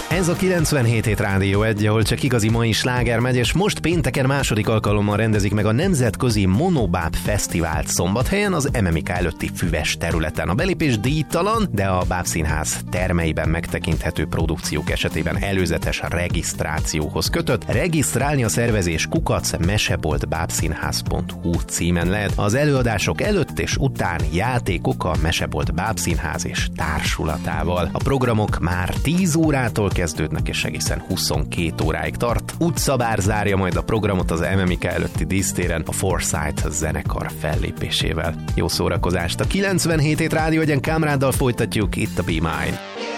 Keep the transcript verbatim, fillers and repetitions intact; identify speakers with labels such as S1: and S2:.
S1: Ez a kilencvenhét hét Rádió egy, ahol csak igazi mai sláger megy, és most pénteken második alkalommal rendezik meg a Nemzetközi Monobáb Fesztivált Szombathelyen, az em em i ká előtti füves területen. A belépés díjtalan, de a Bábszínház termeiben megtekinthető produkciók esetében előzetes regisztrációhoz kötött. Regisztrálni a szervezés kukac meseboltbábszínház pont hu címen lehet. Az előadások előtt és után játékok a Mesebolt Bábszínház és társulatával. A programok már tíz órától kezdődnek és egészen huszonkét óráig tart. Utcabár zárja majd a programot az em em i ká előtti dísztéren a Foresight zenekar fellépésével. Jó szórakozást! A kilencvenhét hét Rádió egyen Kámráddal folytatjuk itt a Be Mine.